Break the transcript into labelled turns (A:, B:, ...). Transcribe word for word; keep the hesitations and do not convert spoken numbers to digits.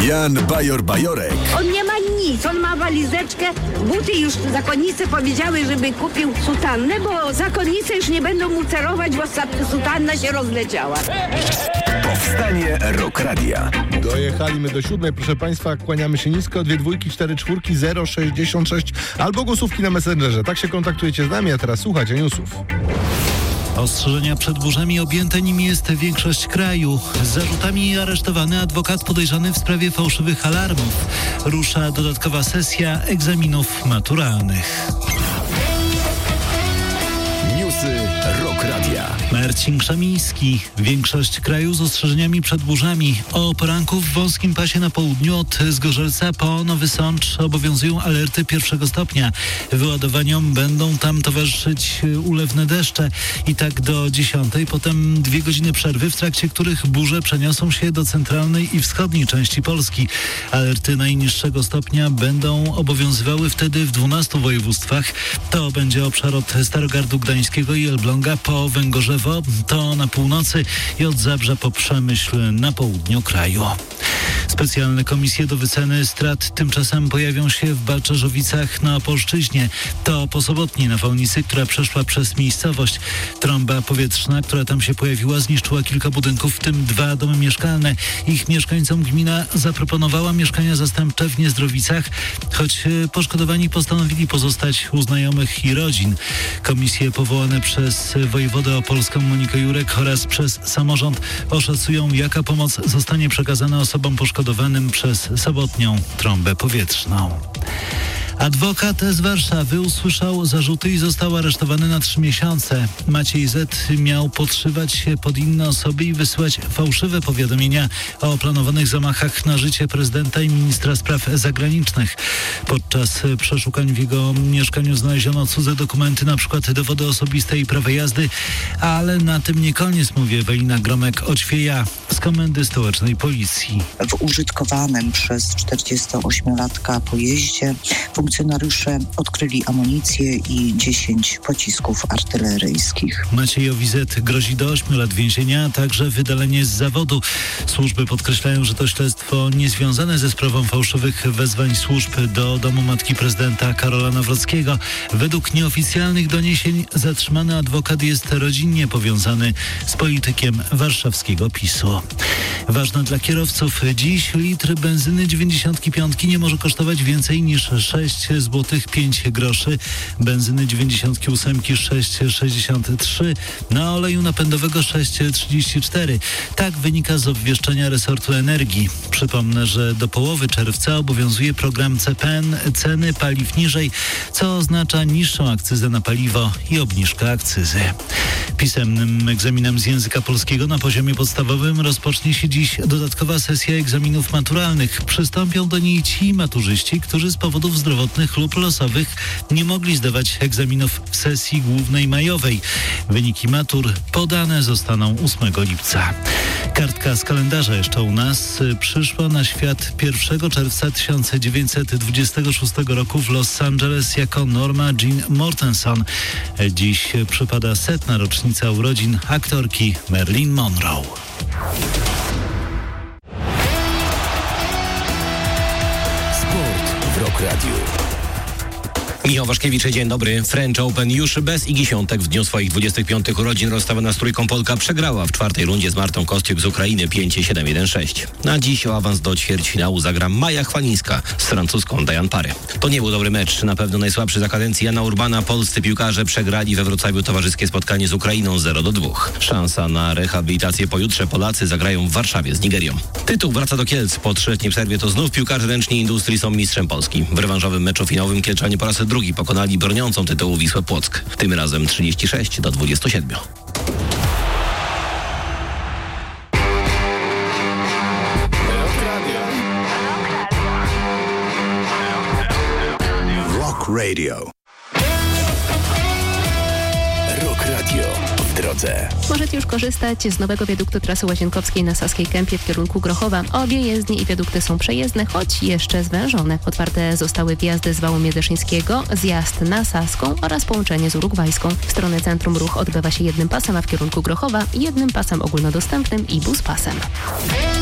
A: Jan Bajor-Bajorek.
B: On nie ma nic, on ma walizeczkę, buty już zakonnice powiedziały, żeby kupił sutannę, bo zakonnice już nie będą mu cerować, bo sutanna się rozleciała.
A: Powstanie Rock Radia.
C: Dojechaliśmy do siódmej, proszę Państwa, kłaniamy się nisko, dwie dwójki, cztery czwórki, zero sześćdziesiąt sześć albo głosówki na Messengerze. Tak się kontaktujecie z nami, a teraz słuchajcie newsów.
D: Ostrzeżenia przed burzami, objęte nimi jest większość kraju. Z zarzutami aresztowany adwokat podejrzany w sprawie fałszywych alarmów. Rusza dodatkowa sesja egzaminów maturalnych.
A: Newsy Rock Radia.
D: Marcin Krzemiński. Większość kraju z ostrzeżeniami przed burzami. O poranku w wąskim pasie na południu od Zgorzelca po Nowy Sącz obowiązują alerty pierwszego stopnia. Wyładowaniom będą tam towarzyszyć ulewne deszcze i tak do dziesiątej. Potem dwie godziny przerwy, w trakcie których burze przeniosą się do centralnej i wschodniej części Polski. Alerty najniższego stopnia będą obowiązywały wtedy w dwunastu województwach. To będzie obszar od Starogardu Gdańskiego i Elbląga po Węgorzewo, to na północy i od Zabrza po Przemyśl na południu kraju. Specjalne komisje do wyceny strat tymczasem pojawią się w Balczerzowicach na Opolszczyźnie. To po sobotniej nawałnicy, która przeszła przez miejscowość. Trąba powietrzna, która tam się pojawiła, zniszczyła kilka budynków, w tym dwa domy mieszkalne. Ich mieszkańcom gmina zaproponowała mieszkania zastępcze w Niezdrowicach, choć poszkodowani postanowili pozostać u znajomych i rodzin. Komisje powołane przez wojewodę opolską Monikę Jurek oraz przez samorząd oszacują, jaka pomoc zostanie przekazana osobom poszkodowanym przez sobotnią trąbę powietrzną. Adwokat z Warszawy usłyszał zarzuty i został aresztowany na trzy miesiące. Maciej Z. miał podszywać się pod inne osoby i wysyłać fałszywe powiadomienia o planowanych zamachach na życie prezydenta i ministra spraw zagranicznych. Podczas przeszukań w jego mieszkaniu znaleziono cudze dokumenty, na przykład dowody osobiste i prawo jazdy, ale na tym nie koniec, mówi Ewelina Gromek-Oćwieja z Komendy Stołecznej Policji.
E: W użytkowanym przez czterdziestoośmiolatka pojeździe funkcjonariusze odkryli amunicję i dziesięć pocisków artyleryjskich.
D: Maciejowi Z. grozi do ośmiu lat więzienia, a także wydalenie z zawodu. Służby podkreślają, że to śledztwo niezwiązane ze sprawą fałszywych wezwań służb do domu matki prezydenta Karola Nawrockiego. Według nieoficjalnych doniesień zatrzymany adwokat jest rodzinnie powiązany z politykiem warszawskiego PiSu. Ważne dla kierowców. Dziś litr benzyny dziewięćdziesiątki piątki nie może kosztować więcej niż sześć złotych pięć groszy, benzyny dziewięćdziesiątki ósemki sześć sześćdziesiąt trzy, na oleju napędowego sześć trzydzieści cztery. Tak wynika z obwieszczenia resortu energii. Przypomnę, że do połowy czerwca obowiązuje program C P N, ceny paliw niżej, co oznacza niższą akcyzę na paliwo i obniżkę akcyzy. Pisemnym egzaminem z języka polskiego na poziomie podstawowym rozpocznie się dziś dodatkowa sesja egzaminów maturalnych. Przystąpią do niej ci maturzyści, którzy z powodów zdrowotnych lub losowych nie mogli zdawać egzaminów w sesji głównej majowej. Wyniki matur podane zostaną ósmego lipca. Kartka z kalendarza jeszcze u nas przyszła na świat pierwszego czerwca tysiąc dziewięćset dwudziestego szóstego roku w Los Angeles jako Norma Jean Mortenson. Dziś przypada setna rocznica urodzin aktorki Marilyn Monroe.
A: Sport w Rock Radiu.
F: Michał Waszkiewicz, dzień dobry. French Open już bez Igi Świątek w dniu swoich dwudziestych piątych urodzin rozstawiona z trójką Polka przegrała w czwartej rundzie z Martą Kostyuk z Ukrainy pięć siedem jeden sześć. Na dziś o awans do ćwierćfinału zagra Maja Chwalińska z francuską Diane Parry. To nie był dobry mecz, na pewno najsłabszy za kadencji Jana Urbana. Polscy piłkarze przegrali we Wrocławiu towarzyskie spotkanie z Ukrainą zero do dwóch. Szansa na rehabilitację pojutrze. Polacy zagrają w Warszawie z Nigerią. Tytuł wraca do Kielc. Po trzyletniej przerwie to znów piłkarze ręczni Industrii są mistrzem Polski. W rewanżowym meczu finałowym Kielczanie po raz drugi pokonali broniącą tytułu Wisłę Płock. Tym razem trzydzieści sześć do dwudziestu siedmiu.
A: Rock Radio. Rock Radio w drodze.
G: Możecie już korzystać z nowego wiaduktu trasy Łazienkowskiej na Saskiej Kępie w kierunku Grochowa. Obie jezdnie i wiadukty są przejezdne, choć jeszcze zwężone. Otwarte zostały wjazdy z Wału Miedeszyńskiego, zjazd na Saską oraz połączenie z Urugwajską. W stronę centrum ruch odbywa się jednym pasem, a w kierunku Grochowa jednym pasem ogólnodostępnym i buspasem.